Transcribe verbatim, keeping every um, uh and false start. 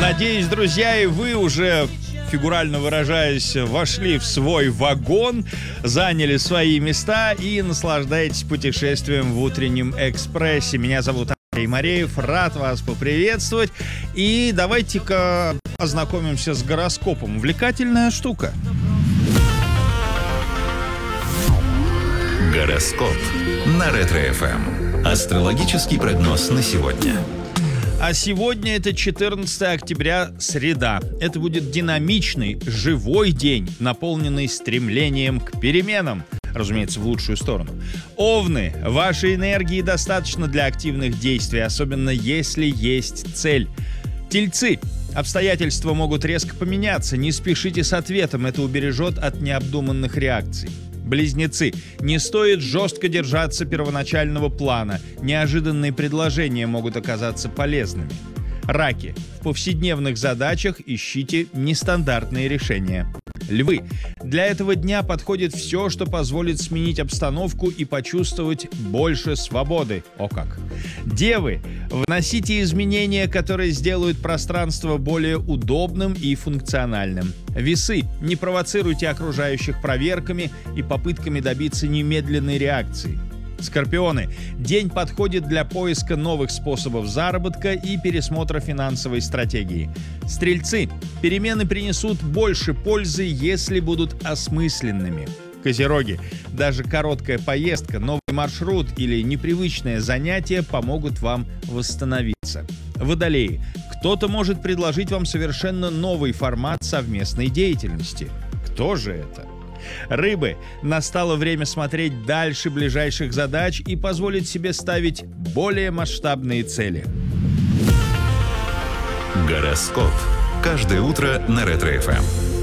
Надеюсь, друзья, и вы уже, фигурально выражаясь, вошли в свой вагон, заняли свои места и наслаждаетесь путешествием в утреннем экспрессе. Меня зовут Андрей Мареев, рад вас поприветствовать. И давайте-ка ознакомимся с гороскопом. Увлекательная штука. Гороскоп на Ретро-эф эм. Астрологический прогноз на сегодня. А сегодня это четырнадцатое октября, среда. Это будет динамичный, живой день, наполненный стремлением к переменам. Разумеется, в лучшую сторону. Овны, вашей энергии достаточно для активных действий, особенно если есть цель. Тельцы, обстоятельства могут резко поменяться, не спешите с ответом, это убережет от необдуманных реакций. Близнецы, не стоит жестко держаться первоначального плана, неожиданные предложения могут оказаться полезными. Раки, в повседневных задачах ищите нестандартные решения. Львы, для этого дня подходит все, что позволит сменить обстановку и почувствовать больше свободы. О как! Девы, вносите изменения, которые сделают пространство более удобным и функциональным. Весы, не провоцируйте окружающих проверками и попытками добиться немедленной реакции. Скорпионы, день подходит для поиска новых способов заработка и пересмотра финансовой стратегии. Стрельцы, перемены принесут больше пользы, если будут осмысленными. Козероги, даже короткая поездка, новый маршрут или непривычное занятие помогут вам восстановиться. Водолеи, кто-то может предложить вам совершенно новый формат совместной деятельности. Кто же это? Рыбы, настало время смотреть дальше ближайших задач и позволить себе ставить более масштабные цели. Гороскоп. Каждое утро на Ретро-эф эм.